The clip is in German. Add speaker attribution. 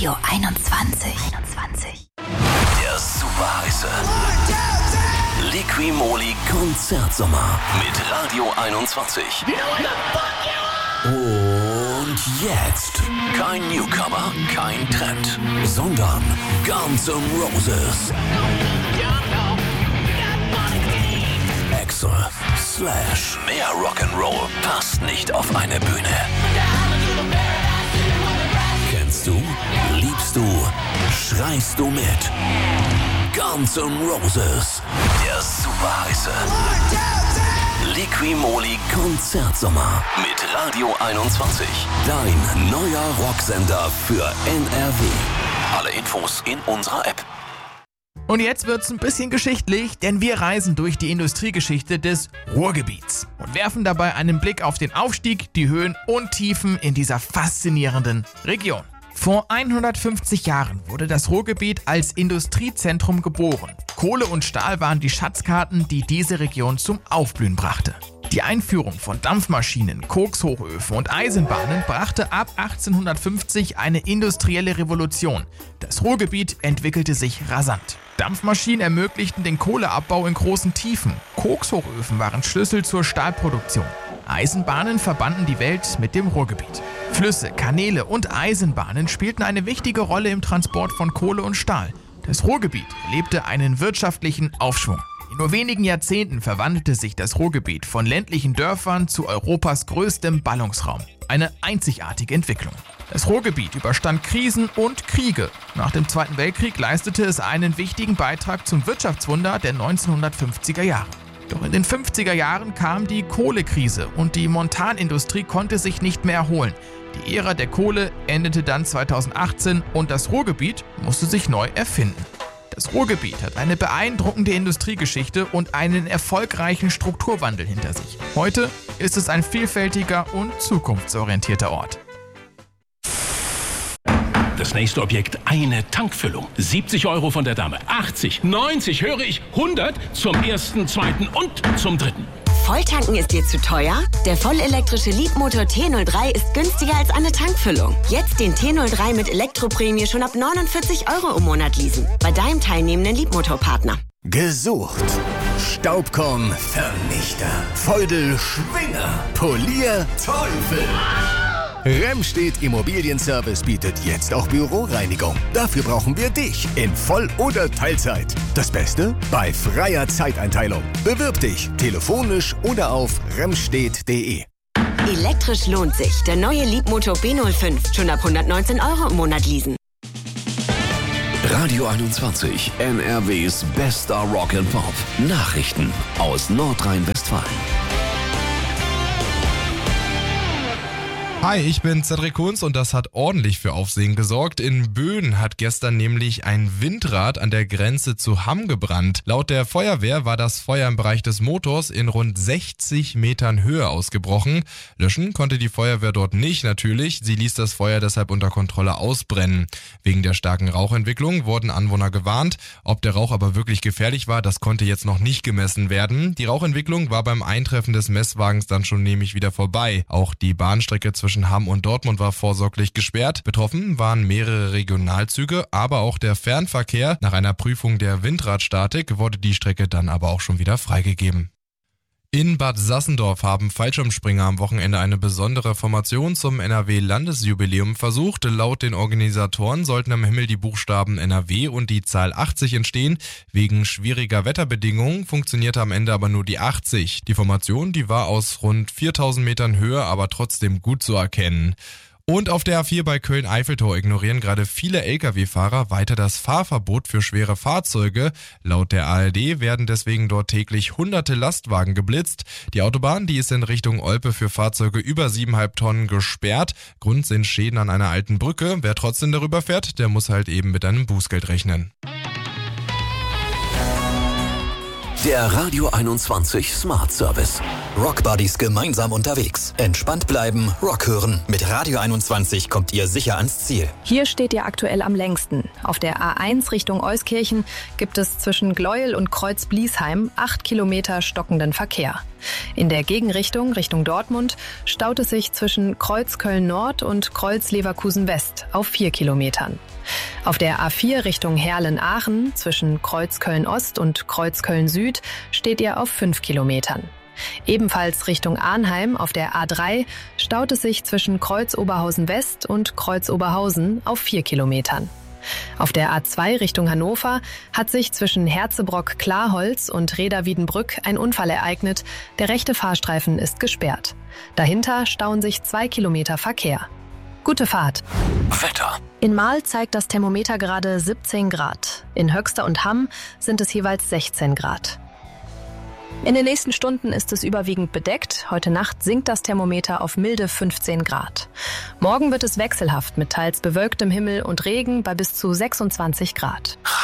Speaker 1: Radio 21.
Speaker 2: Der super heiße Liqui-Moly Konzertsommer mit Radio 21. Und jetzt kein Newcomer, kein Trend, sondern Guns N' Roses, Axl, Slash. Mehr Rock'n'Roll passt nicht auf eine Bühne. Kennst du, liebst du, schreist du mit? Guns N' Roses, der super heiße Liqui-Moly Konzertsommer mit Radio 21. Dein neuer Rocksender für NRW. Alle Infos in unserer App.
Speaker 3: Und jetzt wird's ein bisschen geschichtlich, denn wir reisen durch die Industriegeschichte des Ruhrgebiets und werfen dabei einen Blick auf den Aufstieg, die Höhen und Tiefen in dieser faszinierenden Region. Vor 150 Jahren wurde das Ruhrgebiet als Industriezentrum geboren. Kohle und Stahl waren die Schatzkarten, die diese Region zum Aufblühen brachte. Die Einführung von Dampfmaschinen, Kokshochöfen und Eisenbahnen brachte ab 1850 eine industrielle Revolution. Das Ruhrgebiet entwickelte sich rasant. Dampfmaschinen ermöglichten den Kohleabbau in großen Tiefen. Kokshochöfen waren Schlüssel zur Stahlproduktion. Eisenbahnen verbanden die Welt mit dem Ruhrgebiet. Flüsse, Kanäle und Eisenbahnen spielten eine wichtige Rolle im Transport von Kohle und Stahl. Das Ruhrgebiet erlebte einen wirtschaftlichen Aufschwung. In nur wenigen Jahrzehnten verwandelte sich das Ruhrgebiet von ländlichen Dörfern zu Europas größtem Ballungsraum. Eine einzigartige Entwicklung. Das Ruhrgebiet überstand Krisen und Kriege. Nach dem Zweiten Weltkrieg leistete es einen wichtigen Beitrag zum Wirtschaftswunder der 1950er Jahre. Doch in den 50er Jahren kam die Kohlekrise und die Montanindustrie konnte sich nicht mehr erholen. Die Ära der Kohle endete dann 2018 und das Ruhrgebiet musste sich neu erfinden. Das Ruhrgebiet hat eine beeindruckende Industriegeschichte und einen erfolgreichen Strukturwandel hinter sich. Heute ist es ein vielfältiger und zukunftsorientierter Ort.
Speaker 4: Das nächste Objekt, eine Tankfüllung. 70 € von der Dame, 80, 90, höre ich, 100 zum ersten, zweiten und zum dritten.
Speaker 5: Volltanken ist dir zu teuer? Der vollelektrische Leapmotor T03 ist günstiger als eine Tankfüllung. Jetzt den T03 mit Elektroprämie schon ab 49 € im Monat leasen. Bei deinem teilnehmenden Leapmotor-Partner.
Speaker 2: Gesucht. Staubkorn Vernichter. Feudel Schwinger. Polier Teufel. Remstedt Immobilienservice bietet jetzt auch Büroreinigung. Dafür brauchen wir dich in Voll- oder Teilzeit. Das Beste? Bei freier Zeiteinteilung. Bewirb dich telefonisch oder auf remstedt.de.
Speaker 5: Elektrisch lohnt sich. Der neue Leapmotor B05. Schon ab 119 € im Monat leasen.
Speaker 2: Radio 21, NRWs bester Rock and Pop. Nachrichten aus Nordrhein-Westfalen.
Speaker 6: Hi, ich bin Cedric Kunz und das hat ordentlich für Aufsehen gesorgt. In Böen hat gestern nämlich ein Windrad an der Grenze zu Hamm gebrannt. Laut der Feuerwehr war das Feuer im Bereich des Motors in rund 60 Metern Höhe ausgebrochen. Löschen konnte die Feuerwehr dort nicht, natürlich. Sie ließ das Feuer deshalb unter Kontrolle ausbrennen. Wegen der starken Rauchentwicklung wurden Anwohner gewarnt. Ob der Rauch aber wirklich gefährlich war, das konnte jetzt noch nicht gemessen werden. Die Rauchentwicklung war beim Eintreffen des Messwagens dann schon nämlich wieder vorbei. Auch die Bahnstrecke zwischen Hamm und Dortmund war vorsorglich gesperrt. Betroffen waren mehrere Regionalzüge, aber auch der Fernverkehr. Nach einer Prüfung der Windradstatik wurde die Strecke dann aber auch schon wieder freigegeben. In Bad Sassendorf haben Fallschirmspringer am Wochenende eine besondere Formation zum NRW-Landesjubiläum versucht. Laut den Organisatoren sollten am Himmel die Buchstaben NRW und die Zahl 80 entstehen. Wegen schwieriger Wetterbedingungen funktionierte am Ende aber nur die 80. Die Formation, die war aus rund 4000 Metern Höhe, aber trotzdem gut zu erkennen. Und auf der A4 bei Köln-Eiffeltor ignorieren gerade viele Lkw-Fahrer weiter das Fahrverbot für schwere Fahrzeuge. Laut der ARD werden deswegen dort täglich hunderte Lastwagen geblitzt. Die Autobahn, die ist in Richtung Olpe für Fahrzeuge über 7,5 Tonnen gesperrt. Grund sind Schäden an einer alten Brücke. Wer trotzdem darüber fährt, der muss halt eben mit einem Bußgeld rechnen.
Speaker 2: Der Radio 21 Smart Service.
Speaker 7: Rockbuddies gemeinsam unterwegs. Entspannt bleiben, Rock hören. Mit Radio 21 kommt ihr sicher ans Ziel.
Speaker 8: Hier steht ihr aktuell am längsten. Auf der A1 Richtung Euskirchen gibt es zwischen Gleuel und Kreuz-Bliesheim 8 Kilometer stockenden Verkehr. In der Gegenrichtung, Richtung Dortmund, staut es sich zwischen Kreuz Köln Nord und Kreuz Leverkusen West auf 4 Kilometern. Auf der A4 Richtung Heerlen-Aachen zwischen Kreuzköln-Ost und Kreuzköln-Süd steht ihr auf 5 Kilometern. Ebenfalls Richtung Arnheim auf der A3 staut es sich zwischen Kreuz-Oberhausen-West und Kreuz-Oberhausen auf 4 Kilometern. Auf der A2 Richtung Hannover hat sich zwischen Herzebrock-Klarholz und Reda-Wiedenbrück ein Unfall ereignet. Der rechte Fahrstreifen ist gesperrt. Dahinter stauen sich 2 Kilometer Verkehr. Gute Fahrt.
Speaker 2: Wetter.
Speaker 8: In Marl zeigt das Thermometer gerade 17 Grad. In Höxter und Hamm sind es jeweils 16 Grad. In den nächsten Stunden ist es überwiegend bedeckt. Heute Nacht sinkt das Thermometer auf milde 15 Grad. Morgen wird es wechselhaft mit teils bewölktem Himmel und Regen bei bis zu 26 Grad.